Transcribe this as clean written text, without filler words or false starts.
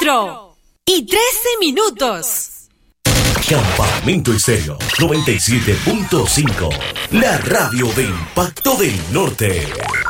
4:13. Campamento Estéreo 97.5, la radio de Impacto del Norte.